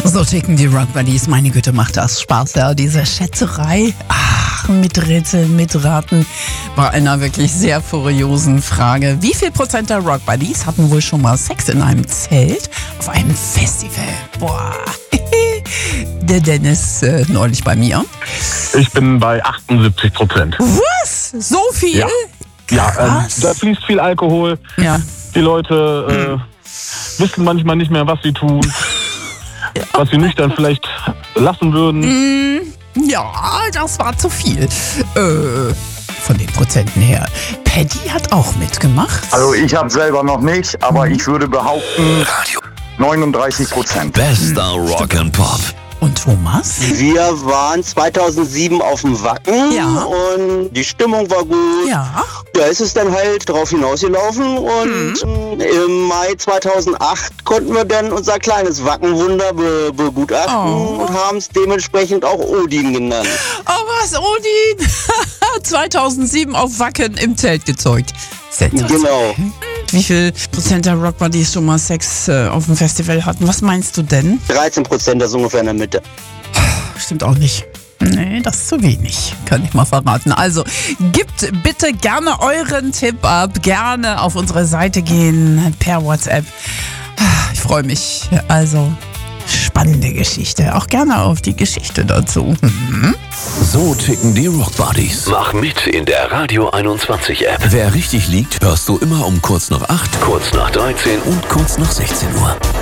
So ticken die Rock Buddies. Meine Güte, macht das Spaß, ja, diese Schätzerei. Mit Rätseln, mit Raten. Bei einer wirklich sehr furiosen Frage. Wie viel Prozent der Rock Buddies hatten wohl schon mal Sex in einem Zelt auf einem Festival? Boah. Der Dennis neulich bei mir. Ich bin bei 78%. Was? So viel? Ja, da fließt viel Alkohol. Ja. Die Leute wissen manchmal nicht mehr, was sie tun. Was sie nüchtern vielleicht lassen würden. Ja, das war zu viel. Von den Prozenten her. Paddy hat auch mitgemacht. Also ich habe selber noch nicht, aber ich würde behaupten 39%. Bester Rock and Pop. Und Thomas? Wir waren 2007 auf dem Wacken und die Stimmung war gut. Ja. Da ist es dann halt drauf hinausgelaufen und im Mai 2008 konnten wir dann unser kleines Wackenwunder begutachten und haben es dementsprechend auch Odin genannt. Oh was, Odin? 2007 auf Wacken im Zelt gezeugt. Genau. Wie viel Prozent der Rock Buddies schon mal Sex auf dem Festival hatten? Was meinst du denn? 13%, das ist ungefähr in der Mitte. Stimmt auch nicht. Nee, das ist zu wenig, kann ich mal verraten. Also, gebt bitte gerne euren Tipp ab. Gerne auf unsere Seite gehen per WhatsApp. Ich freue mich. Also, spannende Geschichte. Auch gerne auf die Geschichte dazu. So ticken die Rock Buddies. Mach mit in der Radio 21 App. Wer richtig liegt, hörst du immer um kurz nach 8, Kurz nach 13 und kurz nach 16 Uhr.